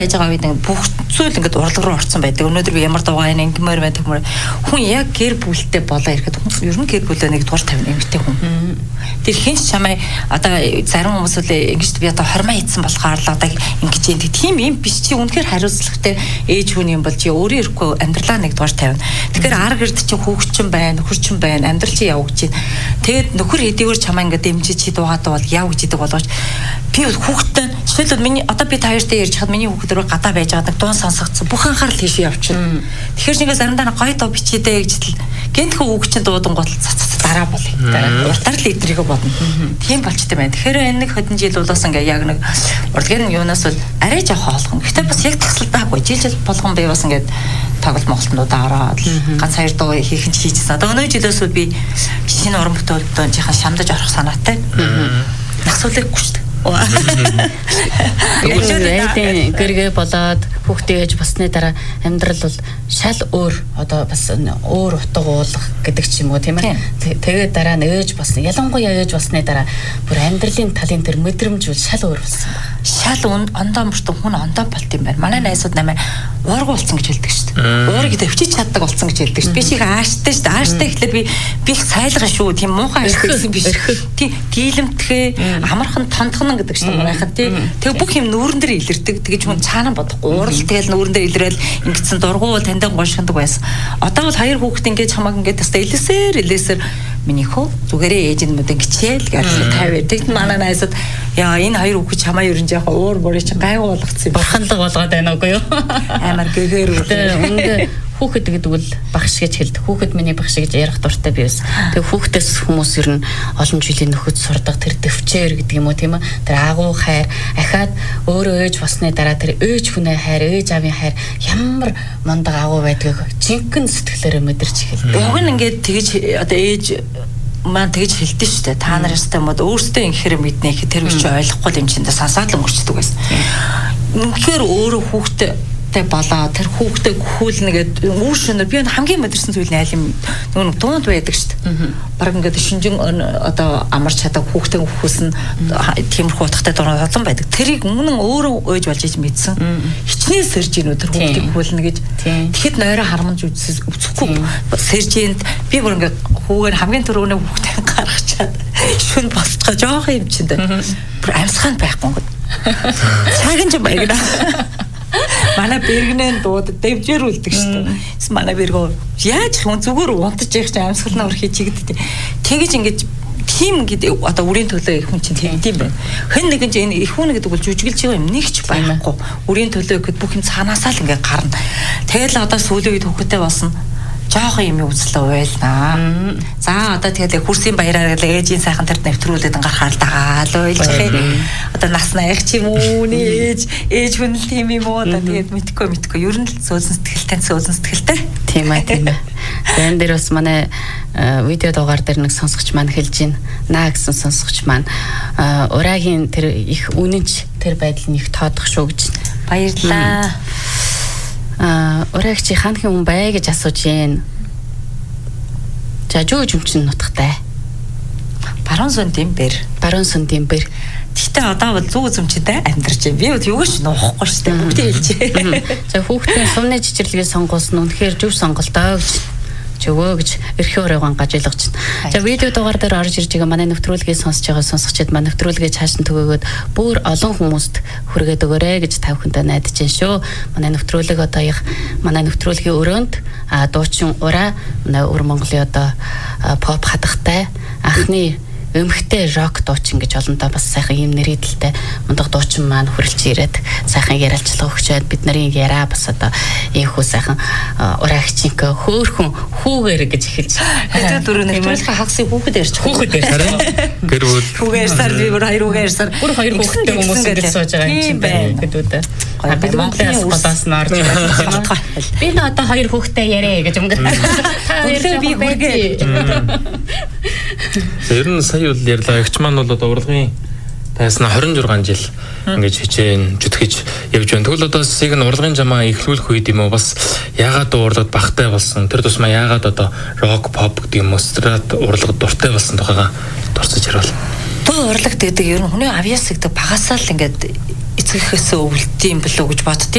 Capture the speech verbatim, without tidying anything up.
Яаж байгаа үед бүх зүйл ингээд урлаг руу орсон байдаг. Өнөөдөр би ямар дуугаа энэ ингэмээр байна тэгмээр хүн яг гэр бүлтэй болоо ирэхэд хүн ер нь гэр бүлээ нэг дугаар тавина эмэгтэй хүн. Тэр хинч чамай одоо зарим хүмүүс үл ингэж би одоо хормоо хийсэн болохоор л одоо ингэж юм тийм юм биш чи үнэхээр хариуцлагатай ээж хүн юм бол чи өөрөө ирэхгүй амьдралаа нэг дугаар тавина. Тэгэхээр ар гэрд чи хүүхчин байна, нөхөрчин байна, амьдрал чи явж чинь. Тэгээд нөхөр хэдийгээр чамаа ингээд дэмжиж чи дуугаад бол яв гэж идэг болооч би хүүхдтэй жишээлбэл миний одоо би таартай ярьж хаад миний хүүхд рүү гадаа байж байгаа дуун сонсогдсон бүх анхаарал тийш явчихна. Тэгэхээр нэг заримдаа гоё дуу бичээдэй гэж тэл гэнтхэн хүүхчин дуудан гол цац дараа болъё. Уртаар л идрийгөө бодно. Тийм болчтой байна. Тэгэхээр энэ нэг хэдэн жил болоос ингээ яг нэг урлагийн юунаас бол арай жоох хоолгон. Гэхдээ бас яг тасалдаагүй жил жил болгон би бас ингээд тоглолт моголтнуудаа ороод ганц хоёр дуу хийх нь хийжсэн. Одоо өнөө жилээс би шинэ уран бүтээлд жихан шамдаж орох санаатай. Насуулахгүй шүү дээ. Эдэн гэргээ болоод хүүхдээ ээж басны дараа амьдрал бол шал өөр одоо бас өөр утга уулах гэдэг ч юм уу тийм ээ. Тэгээд дараа нь ээж басна. Ялангуяа ээж басны дараа бүр амьдралын талын тэр мэдрэмж бол шал өөр болсон байна. Шал ондоо мөртөө хүн ондоо болт юм байна. Манай найзууд намайг уурга болсон гэж хэлдэг шүү дээ. Уурыг төвчиж чаддаг болсон гэж хэлдэг шүү дээ. Би шиг ааштай шүү дээ. Ааштай гэхлээр би би их сайлгаа шүү. Тийм муухай ааштай гэсэн биш. Тийм гийлэмтгэ амархан тондгоно гэдэг шүү дээ. Манайхад тийм. Тэгээ бүх юм нүүрэн дээр илэрдэг. Тэгэж хүн цаана бодохгүй. Уурал тэгэл нүүрэн дээр илрээл ингэсэн дургуул таньд гоншиндаг байсан. Одоо бол хоёр хүүхэд ингэж хамааг ингэж таста илээсээр илээсээр миний хөө зүгээрээ ээж нь мөдөн гिचээл гэж тавиад. Тэгт манай найзууд яа энэ хоёр хүүхэд чамаа ерөн яг уур борыг чи гайгүй болгоцсон. Бурханлаг болгоод байна уу юу? Амар гэгээр үндэ хүүхэд гэдэг бол багш гэж хэлдэг. Хүүхэд миний багш гэж ярих дуртай би бас. Тэгээ хүүхдээс хүмүүс ер нь олон жилийн нөхөд сурдаг тэр төвчээр гэдэг юм уу тийм ээ. Тэр агуу хайр ахаад өөрөө ээж басны дараа тэр ээж хүнээ хайр, ээж аавын хайр ямар мундаг агуу байдгийг жинхэнэ сэтгэлээрээ мэдэрч эхэлдэг. Уг нь ингээд тэгж одоо ээж маань тэгж хэлдэг шүү дээ. Та нар ястай мод өөрсдөө ингэхэр мэднэ гэх тэр үчи ойлгохгүй юм чинь сансаад л өнгөрчдөг байсан. Үнэхээр өөрөө хүүхдээ тэ балаа тэр хүүхдээ гүйлнэгээд үүшнэр би хамгийн мэдэрсэн зүйл нь айл юм нөгөө дуунд байдаг шүү дээ. Бараг ингээд шинжин одоо амарч чадаг хүүхдээ хүүхэлсэн тиймэрхүү утгатай дуран олон байдаг. Тэрийг өмнө өөрөө өөж болж иж мэдсэн. Хичнээн сэрж ийн өдөр хүүхдийг гүйлнэ гэж. Тэгэхэд нойроо харамж үзэхгүй сэржинд би бүр ингээд хүүгээр хамгийн түрүүний хүүхдээ гаргачаад шүн босцоо жоох юм чинь дээ. Бүр амьсгаан байхгүй ингээд. Цагийн ч баягна. Манай бэргнэн дууд дэвжэрүүлдэг шүү дээ. Манай бэргөө яаж хүн зүгээр унтаж явах чинь амьсгалнаа өрхий чигддэг. Тэгэж ингэж тийм гэдэг одоо үрийн төлөө хүн чинь тэгдэм байна. Хэн нэгэн ч энэ их хүн гэдэг бол жүжиглж байгаа юм нэг ч байхгүй. Үрийн төлөө гэхэд бүх юм цаанаасаа л ингэ гарна. Тэгэл одоо сүүлийн үед хөхөтэй болсон. Жоох юм үзлээ уйлнаа. За одоо тэгээд хурсын баяраар ээжийн сайхан тэр нэвтрүүлээд ангарахаар дагаал уйлчих юм. Одоо наснаа их ч юм уу ээж ээж хүн л тийм юм уу одоо тэгээд мэдхгүй мэдхгүй ер нь л сөөзөн сэтгэлтэй сөөзөн сэтгэлтэй. Тийм ээ тийм ээ. Зэн дээр бас манай видео дугаар дээр нэг сонсогч маань хэлж байна. Наа гэсэн сонсогч маань ураагийн тэр их үнэнч тэр байдал нь их тоодох шүү гэж. Баярлаа. А ураагч хаанхын хүн бай гэж асууж гин. За жөөж юм чин нутгатай. Баруун сүндийн бэр. Баруун сүндийн бэр. Гэхдээ одоо бол зүү зэмчтэй амьдарч байна. Би бол юу ч нуухгүй шүү дээ. Бүгдийг хэлжээ. За хүүхдийн сумны чичирлэгийг сонгуулсан нь үнэхээр зөв сонголтоо гэж чөгөө гэж эрхийн урайгаан гажийлгаж байна. За видео дугаар дээр орж ирж байгаа манай нэвтрүүлгийг сонсож байгаа сонсогчид манай нэвтрүүлгээ цааш нь түгээгөөд бүр олон хүмүүст хүргээд өгөөрэй гэж та бүхэндээ найдаж байна шүү. Манай нэвтрүүлэг одоо яг манай нэвтрүүлгийн өрөөнд а дуучин ураа манай өвөр Монголын одоо поп хатгатай анхны эмхтэй рок дуучин гэж олондоо бас сайхан юм нэрийдэлтэй мундаг дуучин маань хүрэлж ирээд сайхан яриалцлага өгчөөд бид нарын яриа бас одоо ийхүү сайхан ураагчинк хөөхөн хүүгээр гэж эхэлж хэдэн дөрөв нэвтрүүлэх хагасыг хүүхэд ярьж хүүхэд ярьж гэр бүл хүүгээр сар би бүр хоёр хүүгээр сар бүр хоёр хүүхэдтэй хүмүүс ингэж сууж байгаа юм чинь байна гэдүүд. Бид Монголын голоос нь орж байгаа. Би нэ одоо хоёр хүүхэдтэй яриа гэж өнгө. Та хоёр би хүүгээ. Ер нь сая бол ярьлаа. Ягч маань бол одоо урлагийн тайснаа хорин зургаан жил ингэж хичээн зүтгэж явж байна. Тэгвэл одоо сийг нь урлагийн жамаа эхлүүлэх үед юм уу бас яагаад урлагт багтай болсон? Тэр тусмаа яагаад одоо рок pop гэдэг юм уу страт урлагт дуртай болсон тухайга дурсаж харуул. Тоо урлагт гэдэг ер нь хүний авьяас гэдэг багасаа л ингээд эцэгхээс өвлөлт юм болов уу гэж бодд.